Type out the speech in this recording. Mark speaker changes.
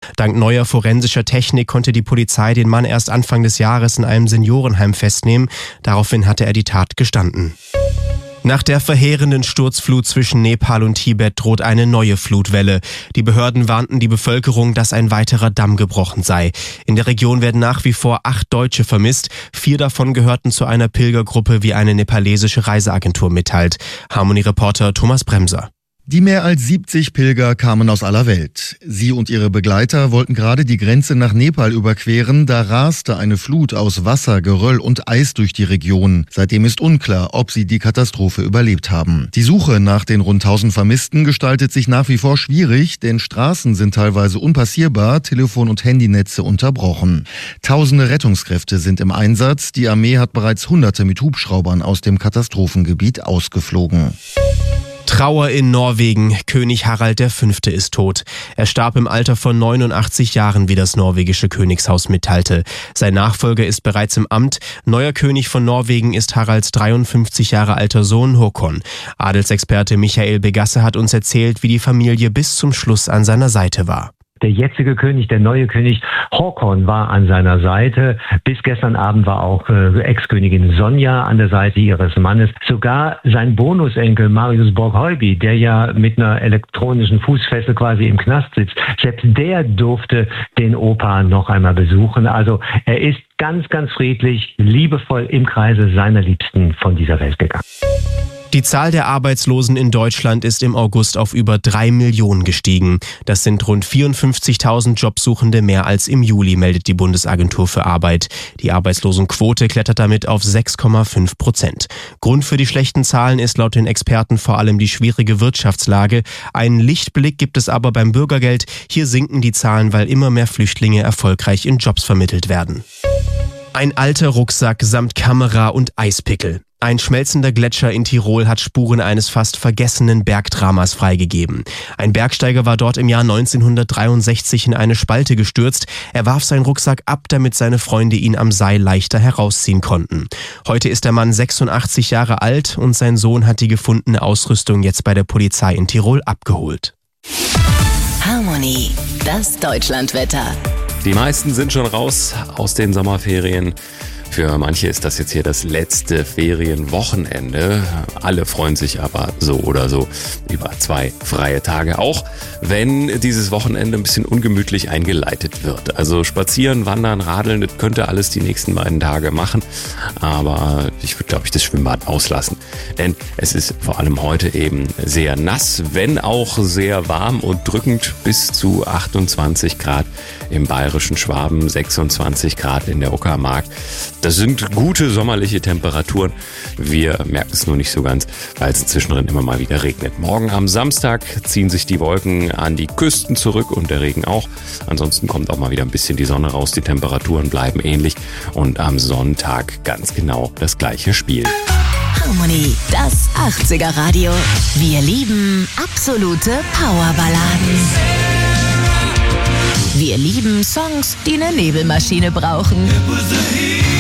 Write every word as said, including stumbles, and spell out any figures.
Speaker 1: Dank neuer forensischer Technik konnte die Polizei den Mann erst Anfang des Jahres in einem Seniorenheim festnehmen. Daraufhin hatte er die Tat gestanden. Nach der verheerenden Sturzflut zwischen Nepal und Tibet droht eine neue Flutwelle. Die Behörden warnten die Bevölkerung, dass ein weiterer Damm gebrochen sei. In der Region werden nach wie vor acht Deutsche vermisst. Vier davon gehörten zu einer Pilgergruppe, wie eine nepalesische Reiseagentur mitteilt. Harmony-Reporter Thomas Bremser.
Speaker 2: Die mehr als siebzig Pilger kamen aus aller Welt. Sie und ihre Begleiter wollten gerade die Grenze nach Nepal überqueren, da raste eine Flut aus Wasser, Geröll und Eis durch die Region. Seitdem ist unklar, ob sie die Katastrophe überlebt haben. Die Suche nach den rund tausend Vermissten gestaltet sich nach wie vor schwierig, denn Straßen sind teilweise unpassierbar, Telefon- und Handynetze unterbrochen. Tausende Rettungskräfte sind im Einsatz. Die Armee hat bereits Hunderte mit Hubschraubern aus dem Katastrophengebiet ausgeflogen.
Speaker 1: Trauer in Norwegen. König Harald der Fünfte ist tot. Er starb im Alter von neunundachtzig Jahren, wie das norwegische Königshaus mitteilte. Sein Nachfolger ist bereits im Amt. Neuer König von Norwegen ist Haralds dreiundfünfzig Jahre alter Sohn Håkon. Adelsexperte Michael Begasse hat uns erzählt, wie die Familie bis zum Schluss an seiner Seite war.
Speaker 3: Der jetzige König, der neue König Håkon war an seiner Seite. Bis gestern Abend war auch äh, Ex-Königin Sonja an der Seite ihres Mannes. Sogar sein Bonusenkel Marius Borgheuby, der ja mit einer elektronischen Fußfessel quasi im Knast sitzt, selbst der durfte den Opa noch einmal besuchen. Also er ist ganz, ganz friedlich, liebevoll im Kreise seiner Liebsten von dieser Welt gegangen.
Speaker 1: Die Zahl der Arbeitslosen in Deutschland ist im August auf über drei Millionen gestiegen. Das sind rund vierundfünfzigtausend Jobsuchende mehr als im Juli, meldet die Bundesagentur für Arbeit. Die Arbeitslosenquote klettert damit auf sechs Komma fünf Prozent. Grund für die schlechten Zahlen ist laut den Experten vor allem die schwierige Wirtschaftslage. Einen Lichtblick gibt es aber beim Bürgergeld. Hier sinken die Zahlen, weil immer mehr Flüchtlinge erfolgreich in Jobs vermittelt werden. Ein alter Rucksack samt Kamera und Eispickel. Ein schmelzender Gletscher in Tirol hat Spuren eines fast vergessenen Bergdramas freigegeben. Ein Bergsteiger war dort im Jahr neunzehnhundertdreiundsechzig in eine Spalte gestürzt. Er warf seinen Rucksack ab, damit seine Freunde ihn am Seil leichter herausziehen konnten. Heute ist der Mann sechsundachtzig Jahre alt und sein Sohn hat die gefundene Ausrüstung jetzt bei der Polizei in Tirol abgeholt.
Speaker 4: Harmony, das Deutschlandwetter.
Speaker 5: Die meisten sind schon raus aus den Sommerferien. Für manche ist das jetzt hier das letzte Ferienwochenende. Alle freuen sich aber so oder so über zwei freie Tage, auch wenn dieses Wochenende ein bisschen ungemütlich eingeleitet wird. Also spazieren, wandern, radeln, das könnte alles die nächsten beiden Tage machen. Aber ich würde, glaube ich, das Schwimmbad auslassen. Denn es ist vor allem heute eben sehr nass, wenn auch sehr warm und drückend, bis zu achtundzwanzig Grad im bayerischen Schwaben, sechsundzwanzig Grad in der Uckermark. Das sind gute sommerliche Temperaturen. Wir merken es nur nicht so ganz, weil es zwischendrin immer mal wieder regnet. Morgen am Samstag ziehen sich die Wolken an die Küsten zurück und der Regen auch. Ansonsten kommt auch mal wieder ein bisschen die Sonne raus. Die Temperaturen bleiben ähnlich und am Sonntag ganz genau das gleiche Spiel.
Speaker 4: Harmony, das achtziger Radio. Wir lieben absolute Powerballaden. Wir lieben Songs, die eine Nebelmaschine brauchen.